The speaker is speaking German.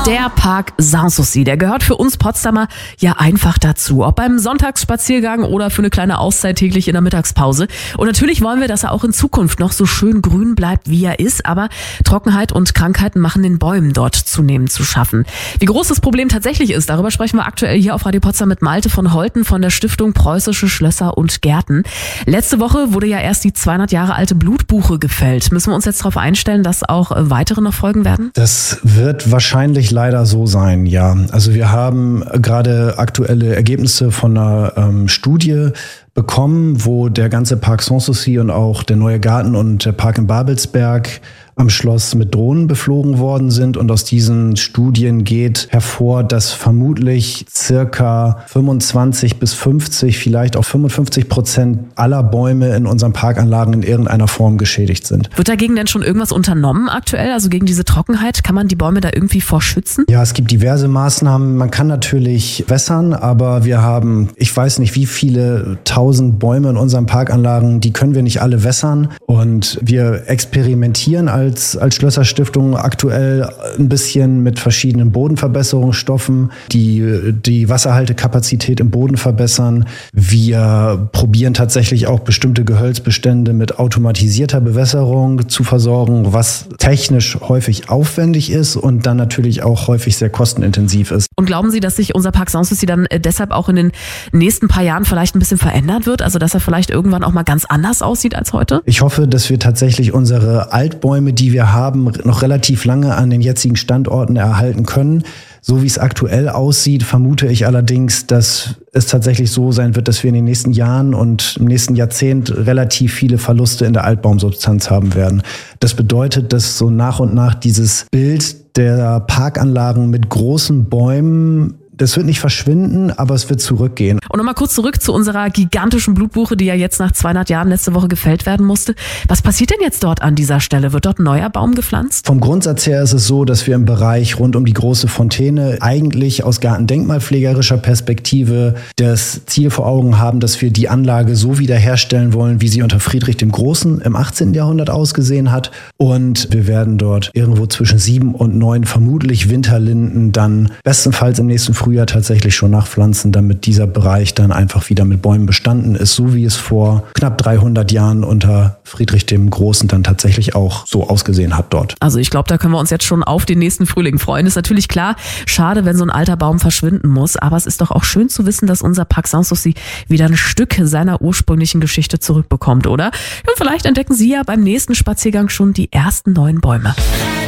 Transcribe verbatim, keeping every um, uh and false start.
Der Park Sanssouci, der gehört für uns Potsdamer ja einfach dazu. Ob beim Sonntagsspaziergang oder für eine kleine Auszeit täglich in der Mittagspause. Und natürlich wollen wir, dass er auch in Zukunft noch so schön grün bleibt, wie er ist. Aber Trockenheit und Krankheiten machen den Bäumen dort zunehmend zu schaffen. Wie groß das Problem tatsächlich ist, darüber sprechen wir aktuell hier auf Radio Potsdam mit Malte von Holten von der Stiftung Preußische Schlösser und Gärten. Letzte Woche wurde ja erst die zweihundert Jahre alte Blutbuche gefällt. Müssen wir uns jetzt darauf einstellen, dass auch weitere noch folgen werden? Das wird wahrscheinlich leider so sein, ja. Also wir haben gerade aktuelle Ergebnisse von einer ähm, Studie bekommen, wo der ganze Park Sanssouci und auch der neue Garten und der Park in Babelsberg am Schloss mit Drohnen beflogen worden sind. Und aus diesen Studien geht hervor, dass vermutlich circa fünfundzwanzig bis fünfzig, vielleicht auch fünfundfünfzig Prozent aller Bäume in unseren Parkanlagen in irgendeiner Form geschädigt sind. Wird dagegen denn schon irgendwas unternommen aktuell? Also gegen diese Trockenheit? Kann man die Bäume da irgendwie vor schützen? Ja, es gibt diverse Maßnahmen. Man kann natürlich wässern, aber wir haben, ich weiß nicht, wie viele tausend Bäume in unseren Parkanlagen, die können wir nicht alle wässern. Und wir experimentieren als Als, als Schlösserstiftung aktuell ein bisschen mit verschiedenen Bodenverbesserungsstoffen, die die Wasserhaltekapazität im Boden verbessern. Wir probieren tatsächlich auch bestimmte Gehölzbestände mit automatisierter Bewässerung zu versorgen, was technisch häufig aufwendig ist und dann natürlich auch häufig sehr kostenintensiv ist. Und glauben Sie, dass sich unser Park Sanssouci dann deshalb auch in den nächsten paar Jahren vielleicht ein bisschen verändern wird? Also dass er vielleicht irgendwann auch mal ganz anders aussieht als heute? Ich hoffe, dass wir tatsächlich unsere Altbäume, die wir haben, noch relativ lange an den jetzigen Standorten erhalten können. So wie es aktuell aussieht, vermute ich allerdings, dass es tatsächlich so sein wird, dass wir in den nächsten Jahren und im nächsten Jahrzehnt relativ viele Verluste in der Altbaumsubstanz haben werden. Das bedeutet, dass so nach und nach dieses Bild der Parkanlagen mit großen Bäumen, das wird nicht verschwinden, aber es wird zurückgehen. Und nochmal kurz zurück zu unserer gigantischen Blutbuche, die ja jetzt nach zweihundert Jahren letzte Woche gefällt werden musste. Was passiert denn jetzt dort an dieser Stelle? Wird dort ein neuer Baum gepflanzt? Vom Grundsatz her ist es so, dass wir im Bereich rund um die große Fontäne eigentlich aus gartendenkmalpflegerischer Perspektive das Ziel vor Augen haben, dass wir die Anlage so wiederherstellen wollen, wie sie unter Friedrich dem Großen im achtzehnten Jahrhundert ausgesehen hat. Und wir werden dort irgendwo zwischen sieben und neun vermutlich Winterlinden dann bestenfalls im nächsten Frühjahr tatsächlich schon nachpflanzen, damit dieser Bereich dann einfach wieder mit Bäumen bestanden ist, so wie es vor knapp dreihundert Jahren unter Friedrich dem Großen dann tatsächlich auch so ausgesehen hat dort. Also ich glaube, da können wir uns jetzt schon auf den nächsten Frühling freuen. Ist natürlich klar, schade, wenn so ein alter Baum verschwinden muss, aber es ist doch auch schön zu wissen, dass unser Park Sanssouci wieder ein Stück seiner ursprünglichen Geschichte zurückbekommt, oder? Und vielleicht entdecken Sie ja beim nächsten Spaziergang schon die ersten neuen Bäume.